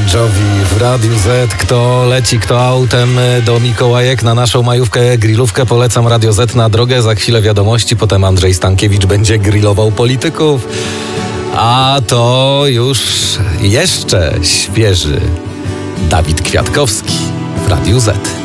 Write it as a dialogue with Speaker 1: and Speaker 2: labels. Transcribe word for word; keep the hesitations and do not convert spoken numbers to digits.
Speaker 1: Jovi w Radiu Z. Kto leci, kto autem do Mikołajek na naszą majówkę, grillówkę, polecam Radio Z na drogę. Za chwilę wiadomości, potem Andrzej Stankiewicz będzie grillował polityków. A to już jeszcze świeży Dawid Kwiatkowski w Radiu Z.